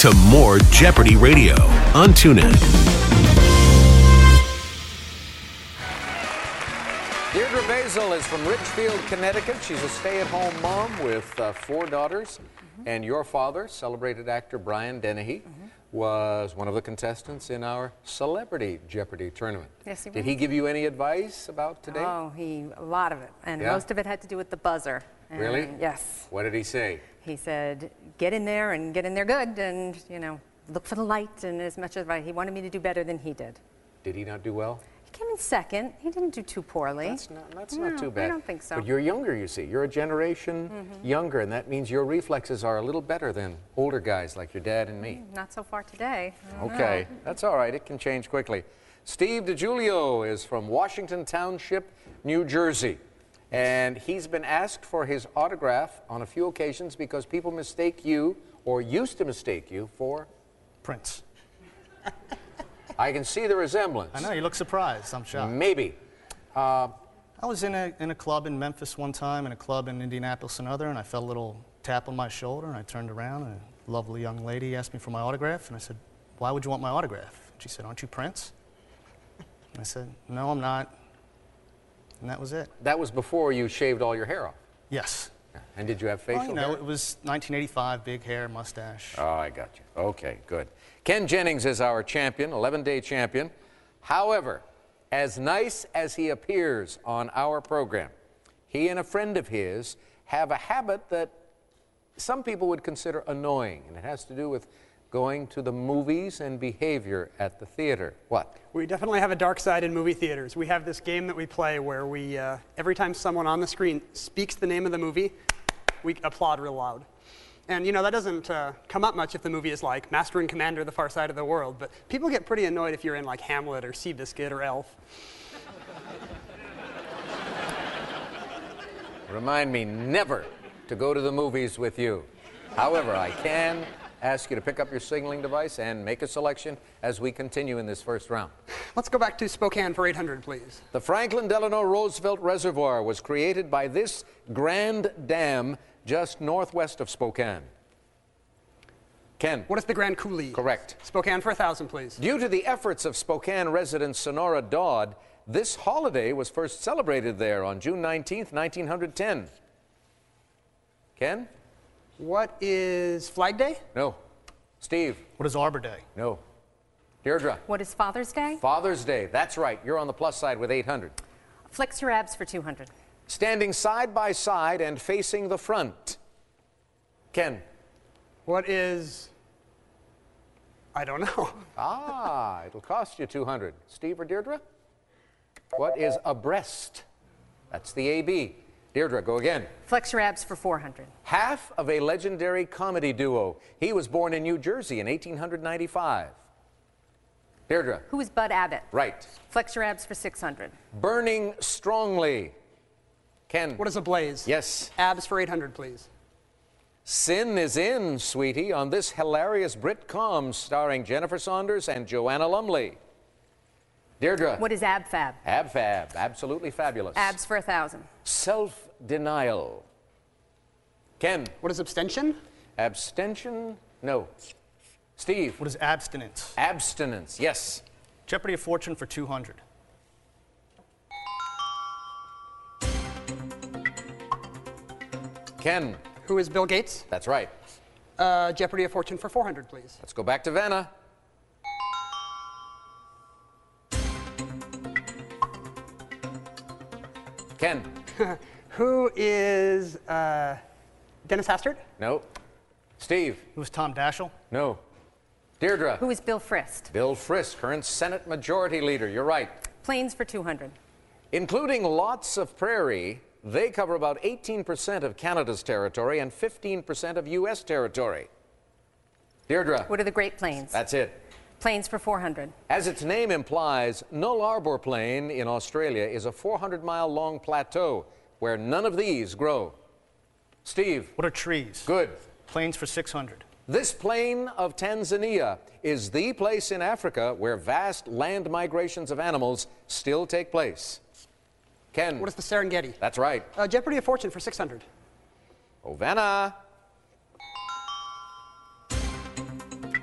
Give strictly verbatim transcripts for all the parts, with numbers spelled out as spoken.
to more Jeopardy Radio on TuneIn. Deirdre Basil is from Richfield, Connecticut. She's a stay-at-home mom with uh, four daughters. Mm-hmm. And your father, celebrated actor Brian Dennehy, mm-hmm. was one of the contestants in our Celebrity Jeopardy tournament. Yes, he was. Did he give you any advice about today? Oh, he a lot of it. And yeah? most of it had to do with the buzzer. And really? Yes. What did he say? He said, get in there and get in there good and, you know, look for the light and as much as right. He wanted me to do better than he did. Did he not do well? He came in second. He didn't do too poorly. That's not, that's no, not too bad. I don't think so. But you're younger, you see. You're a generation mm-hmm. younger, and that means your reflexes are a little better than older guys like your dad and me. Mm, not so far today. Okay, know. That's all right. It can change quickly. Steve DiGiulio is from Washington Township, New Jersey. And he's been asked for his autograph on a few occasions because people mistake you, or used to mistake you, for Prince. I can see the resemblance. I know, you look surprised. I'm shocked. Maybe. Uh, I was in a, in a club in Memphis one time, and a club in Indianapolis another, and I felt a little tap on my shoulder, and I turned around, and a lovely young lady asked me for my autograph, and I said, why would you want my autograph? And she said, aren't you Prince? And I said, no, I'm not. And that was it. That was before you shaved all your hair off? Yes. And did you have facial well, you know, hair? It was nineteen eighty-five, big hair, mustache. Oh, I got you. Okay, good. Ken Jennings is our champion, eleven-day champion. However, as nice as he appears on our program, he and a friend of his have a habit that some people would consider annoying, and it has to do with going to the movies and behavior at the theater. What? We definitely have a dark side in movie theaters. We have this game that we play where we, uh, every time someone on the screen speaks the name of the movie, we applaud real loud. And you know, that doesn't uh, come up much if the movie is like Master and Commander, The Far Side of the World, but people get pretty annoyed if you're in like Hamlet or Seabiscuit or Elf. Remind me never to go to the movies with you. However, I can ask you to pick up your signaling device and make a selection as we continue in this first round. Let's go back to Spokane for eight hundred, please. The Franklin Delano Roosevelt Reservoir was created by this grand dam just northwest of Spokane. Ken. What is the Grand Coulee? Correct. Spokane for one thousand, please. Due to the efforts of Spokane resident Sonora Dodd, this holiday was first celebrated there on June nineteenth, nineteen ten. Ken? What is Flag Day? No. Steve? What is Arbor Day? No. Deirdre? What is Father's Day? Father's Day. That's right. You're on the plus side with eight hundred. Flex your abs for two hundred. Standing side by side and facing the front. Ken? What is... I don't know. Ah, it'll cost you two hundred. Steve or Deirdre? What is abreast? That's the A B. Deirdre, go again. Flex your abs for four hundred. Half of a legendary comedy duo. He was born in New Jersey in eighteen ninety-five. Deirdre. Who is Bud Abbott? Right. Flex your abs for six hundred. Burning strongly. Ken. What is a blaze? Yes. Abs for eight hundred, please. Sin is in, sweetie, on this hilarious Brit-com starring Jennifer Saunders and Joanna Lumley. Deirdre. What is ab fab? Ab fab. Absolutely fabulous. Abs for a thousand. Self-denial. Ken. What is abstention? Abstention? No. Steve. What is abstinence? Abstinence, yes. Jeopardy of Fortune for two hundred. Ken. Who is Bill Gates? That's right. Uh, Jeopardy of Fortune for four hundred, please. Let's go back to Vanna. Ken. Who is uh, Dennis Hastert? No. Steve. Who is Tom Daschle? No. Deirdre. Who is Bill Frist? Bill Frist, current Senate Majority Leader. You're right. Planes for two hundred. Including lots of prairie, they cover about eighteen percent of Canada's territory and fifteen percent of U S territory. Deirdre. What are the Great Plains? That's it. Planes for four hundred. As its name implies, Null Arbor Plain in Australia is a four hundred mile long plateau where none of these grow. Steve. What are trees? Good. Plains for six hundred. This plain of Tanzania is the place in Africa where vast land migrations of animals still take place. Ken. What is the Serengeti? That's right. Uh, Jeopardy of Fortune for six hundred. Oh, Vanna.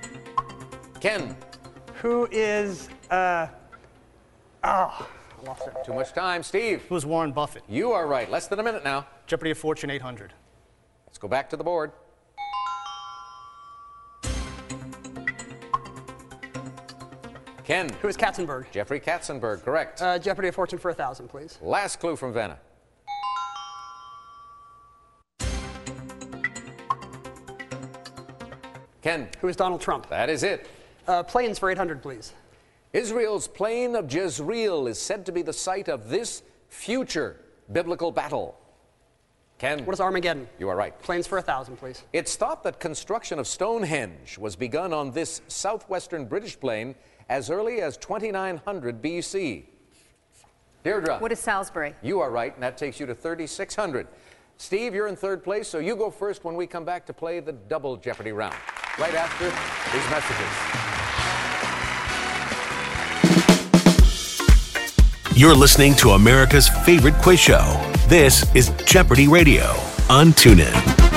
Ken, Who is, uh, oh, I lost it. too much time. Steve, It was Warren Buffett. you are right. Less than a minute now. Jeopardy of Fortune eight hundred. Let's go back to the board. Ken, Who is Katzenberg? Jeffrey Katzenberg, correct. Uh, Jeopardy of Fortune for a thousand, please. Last clue from Vanna. Ken, Who is Donald Trump? that is it. Uh, planes for eight hundred, please. Israel's plain of Jezreel is said to be the site of this future biblical battle. Ken, What is Armageddon? you are right. Planes for a thousand, please. It's thought that construction of Stonehenge was begun on this southwestern British plain as early as twenty-nine hundred B C. Deirdre, What is Salisbury? you are right, and that takes you to thirty-six hundred. Steve, you're in third place, so you go first when we come back to play the double Jeopardy round, right after these messages. You're listening to America's favorite quiz show. This is Jeopardy Radio on TuneIn.